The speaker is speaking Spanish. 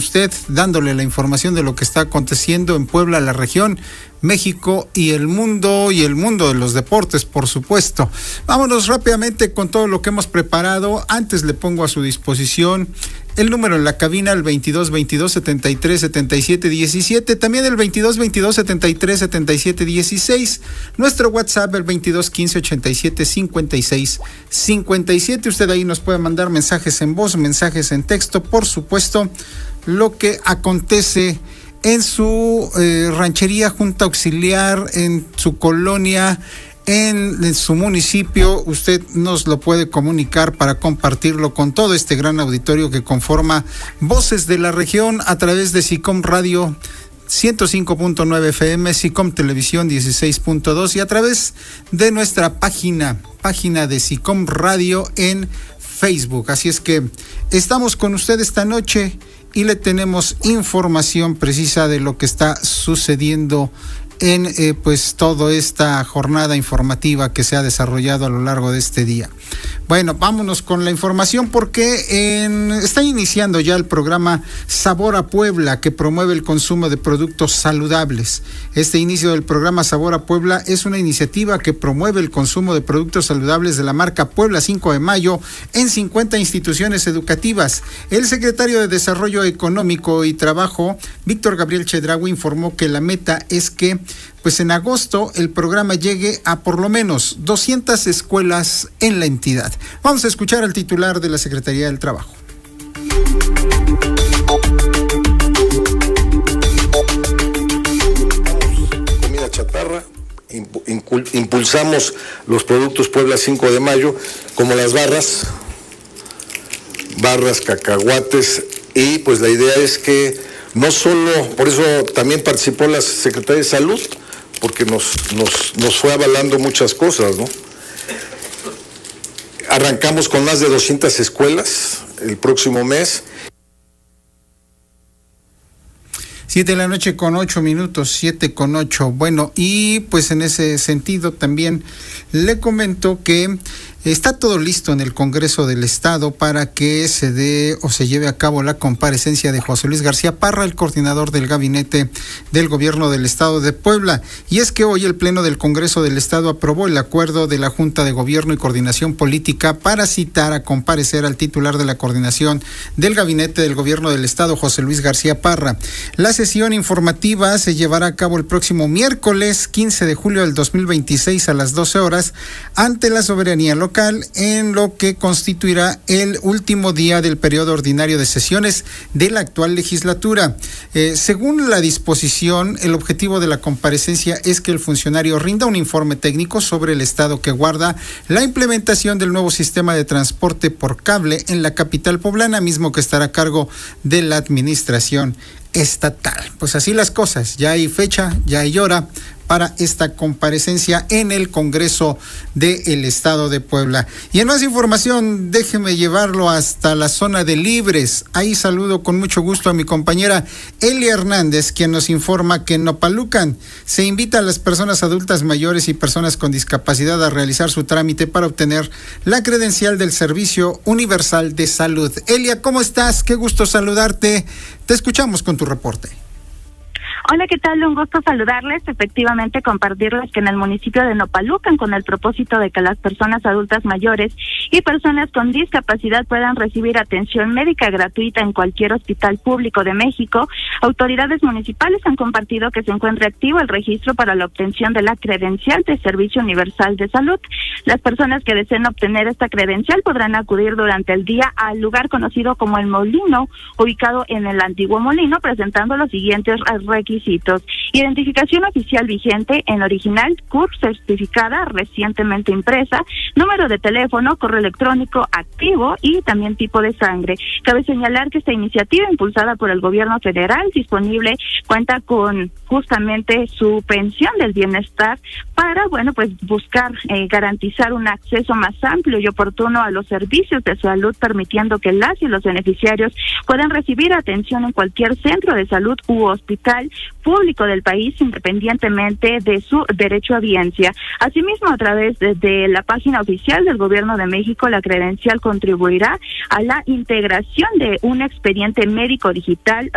usted, dándole la información de lo que está aconteciendo en Puebla, la región, México y el mundo de los deportes, por supuesto. Vámonos rápidamente con todo lo que hemos preparado. Antes le pongo a su disposición el número en la cabina, el 22-22-73-77-17, también el 22-22-73-77-16, nuestro WhatsApp, el 22-15-87-56-57. Usted ahí nos puede mandar mensajes en voz, mensajes en texto, por supuesto, lo que acontece en su ranchería, junta auxiliar, en su colonia, en su municipio. Usted nos lo puede comunicar para compartirlo con todo este gran auditorio que conforma Voces de la Región a través de SICOM Radio 105.9 FM, SICOM Televisión 16.2 y a través de nuestra página de SICOM Radio en Facebook. Así es que estamos con usted esta noche y le tenemos información precisa de lo que está sucediendo en pues toda esta jornada informativa que se ha desarrollado a lo largo de este día. Bueno, vámonos con la información porque está iniciando ya el programa Sabor a Puebla, que promueve el consumo de productos saludables. Este inicio del programa Sabor a Puebla es una iniciativa que promueve el consumo de productos saludables de la marca Puebla 5 de Mayo en 50 instituciones educativas. El secretario de Desarrollo Económico y Trabajo, Víctor Gabriel Chedraui, informó que la meta es que pues en agosto el programa llegue a por lo menos 200 escuelas en la entidad. Vamos a escuchar al titular de la Secretaría del Trabajo. Comida chatarra, impulsamos los productos Puebla 5 de Mayo, como las barras, cacahuates, y pues la idea es que no solo, por eso también participó la Secretaría de Salud, porque nos fue avalando muchas cosas, ¿no? Arrancamos con más de 200 escuelas el próximo mes. 7:08 PM, 7:08. Bueno, y pues en ese sentido también le comento que está todo listo en el Congreso del Estado para que se dé o se lleve a cabo la comparecencia de José Luis García Parra, el coordinador del gabinete del gobierno del Estado de Puebla. Y es que hoy el Pleno del Congreso del Estado aprobó el acuerdo de la Junta de Gobierno y Coordinación Política para citar a comparecer al titular de la coordinación del gabinete del gobierno del Estado, José Luis García Parra. La sesión informativa se llevará a cabo el próximo miércoles 15 de julio del 2026 a las 12 horas ante la soberanía local, en lo que constituirá el último día del periodo ordinario de sesiones de la actual legislatura. Según la disposición, el objetivo de la comparecencia es que el funcionario rinda un informe técnico sobre el estado que guarda la implementación del nuevo sistema de transporte por cable en la capital poblana, mismo que estará a cargo de la administración estatal. Pues así las cosas, ya hay fecha, ya hay hora para esta comparecencia en el Congreso del Estado de Puebla. Y en más información, déjeme llevarlo hasta la zona de Libres. Ahí saludo con mucho gusto a mi compañera Elia Hernández, quien nos informa que en Nopalucan se invita a las personas adultas mayores y personas con discapacidad a realizar su trámite para obtener la credencial del Servicio Universal de Salud. Elia, ¿cómo estás? Qué gusto saludarte. Te escuchamos con tu reporte. Hola, ¿qué tal? Un gusto saludarles. Efectivamente, compartirles que en el municipio de Nopalucan, con el propósito de que las personas adultas mayores y personas con discapacidad puedan recibir atención médica gratuita en cualquier hospital público de México, autoridades municipales han compartido que se encuentra activo el registro para la obtención de la credencial de Servicio Universal de Salud. Las personas que deseen obtener esta credencial podrán acudir durante el día al lugar conocido como El Molino, ubicado en el antiguo molino, presentando los siguientes requisitos: identificación oficial vigente en original, CURP certificada, recientemente impresa, número de teléfono, correo electrónico activo y también tipo de sangre. Cabe señalar que esta iniciativa, impulsada por el gobierno federal, disponible, cuenta con justamente su pensión del bienestar para, pues buscar garantizar un acceso más amplio y oportuno a los servicios de salud, permitiendo que las y los beneficiarios puedan recibir atención en cualquier centro de salud u hospital público del país, independientemente de su derecho a audiencia. Asimismo, a través de la página oficial del Gobierno de México, la credencial contribuirá a la integración de un expediente médico digital